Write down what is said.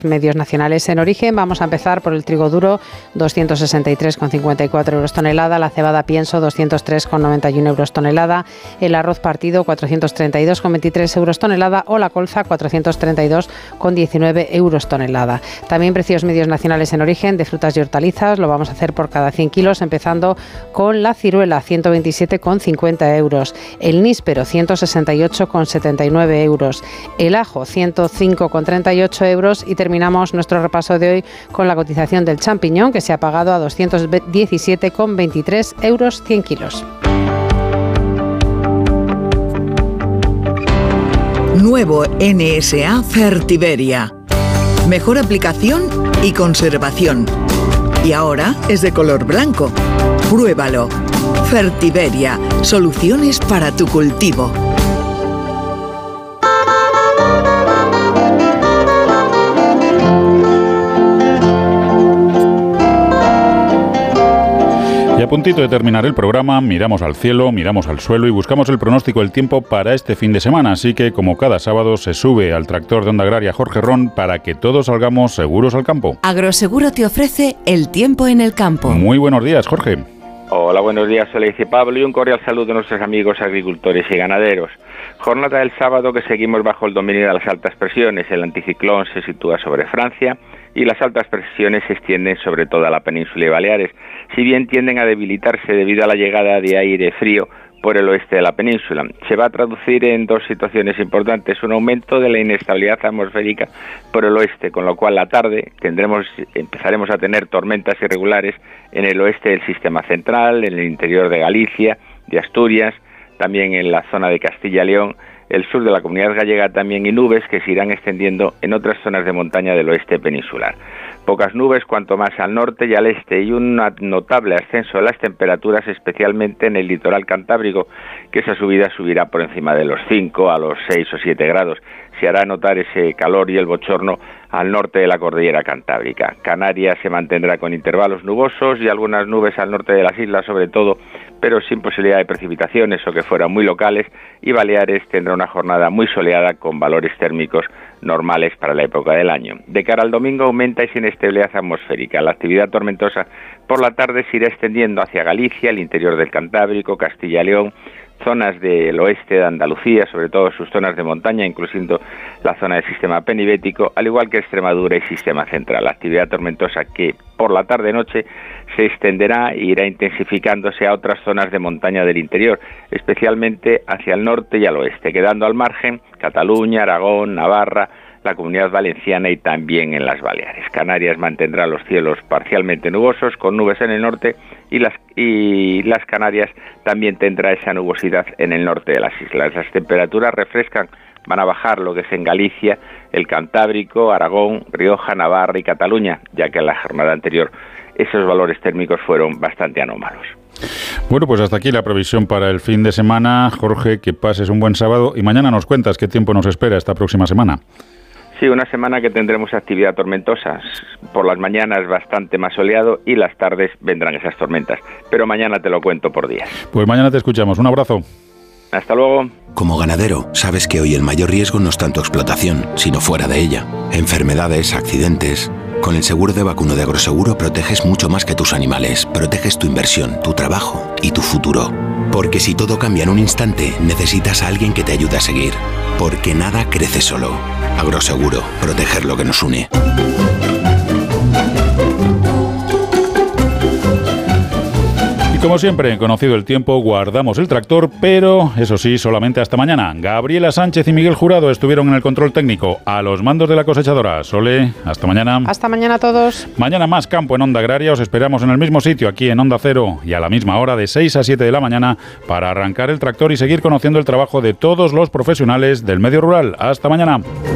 medios nacionales en origen. Vamos a empezar por el trigo duro, 263,54 euros tonelada, la cebada pienso, 203,91 euros tonelada, el arroz partido, 432,23 euros tonelada, o la colza, 432,19 euros tonelada. También precios medios nacionales en origen de frutas y hortalizas, lo vamos a hacer por cada 100 kilos, empezando con la ciruela, 127,50 euros, el níspero, 168,79 euros, el ajo, 105,38 euros, y terminamos nuestro repaso de hoy con la cotización del champiñón, que se ha pagado a 217,23 euros 100 kilos. Nuevo NSA Fertiberia. Mejor aplicación y conservación. Y ahora es de color blanco. Pruébalo. Fertiberia. Soluciones para tu cultivo. Y a puntito de terminar el programa, miramos al cielo, miramos al suelo y buscamos el pronóstico del tiempo para este fin de semana. Así que, como cada sábado, se sube al tractor de Onda Agraria Jorge Ron para que todos salgamos seguros al campo. Agroseguro te ofrece el tiempo en el campo. Muy buenos días, Jorge. Hola, buenos días, soy Leice Pablo y un cordial saludo a nuestros amigos agricultores y ganaderos. Jornada del sábado que seguimos bajo el dominio de las altas presiones. El anticiclón se sitúa sobre Francia y las altas presiones se extienden sobre toda la península y Baleares, si bien tienden a debilitarse debido a la llegada de aire frío por el oeste de la península. Se va a traducir en dos situaciones importantes: un aumento de la inestabilidad atmosférica por el oeste, con lo cual la tarde empezaremos a tener tormentas irregulares en el oeste del sistema central, en el interior de Galicia, de Asturias, también en la zona de Castilla y León, el sur de la Comunidad Gallega también, y nubes que se irán extendiendo en otras zonas de montaña del oeste peninsular. Pocas nubes cuanto más al norte y al este, y un notable ascenso de las temperaturas, especialmente en el litoral cantábrico, que esa subida subirá por encima de los 5 a los 6 o 7 grados. Se hará notar ese calor y el bochorno al norte de la cordillera cantábrica. Canarias se mantendrá con intervalos nubosos y algunas nubes al norte de las islas sobre todo, pero sin posibilidad de precipitaciones o que fueran muy locales, y Baleares tendrá una jornada muy soleada con valores térmicos normales para la época del año. De cara al domingo aumenta esa inestabilidad atmosférica. La actividad tormentosa por la tarde se irá extendiendo hacia Galicia, el interior del Cantábrico, Castilla y León, zonas del oeste de Andalucía, sobre todo sus zonas de montaña, incluyendo la zona del sistema penibético, al igual que Extremadura y sistema central. La actividad tormentosa que por la tarde-noche se extenderá e irá intensificándose a otras zonas de montaña del interior, especialmente hacia el norte y al oeste, quedando al margen Cataluña, Aragón, Navarra, la Comunidad Valenciana y también en las Baleares. Canarias mantendrá los cielos parcialmente nubosos, con nubes en el norte, y las Canarias también tendrá esa nubosidad en el norte de las islas. Las temperaturas refrescan, van a bajar lo que es en Galicia, el Cantábrico, Aragón, Rioja, Navarra y Cataluña, ya que en la jornada anterior esos valores térmicos fueron bastante anómalos. Bueno, pues hasta aquí la previsión para el fin de semana. Jorge, que pases un buen sábado y mañana nos cuentas qué tiempo nos espera esta próxima semana. Sí, una semana que tendremos actividad tormentosa. Por las mañanas bastante más soleado y las tardes vendrán esas tormentas. Pero mañana te lo cuento por días. Pues mañana te escuchamos. Un abrazo. Hasta luego. Como ganadero, sabes que hoy el mayor riesgo no es tanto explotación, sino fuera de ella. Enfermedades, accidentes. Con el seguro de vacuno de Agroseguro proteges mucho más que tus animales. Proteges tu inversión, tu trabajo y tu futuro. Porque si todo cambia en un instante, necesitas a alguien que te ayude a seguir. Porque nada crece solo. Agroseguro, proteger lo que nos une. Como siempre, conocido el tiempo, guardamos el tractor, pero eso sí, solamente hasta mañana. Gabriela Sánchez y Miguel Jurado estuvieron en el control técnico, a los mandos de la cosechadora. Sole, hasta mañana. Hasta mañana a todos. Mañana más campo en Onda Agraria. Os esperamos en el mismo sitio, aquí en Onda Cero, y a la misma hora, de 6 a 7 de la mañana, para arrancar el tractor y seguir conociendo el trabajo de todos los profesionales del medio rural. Hasta mañana.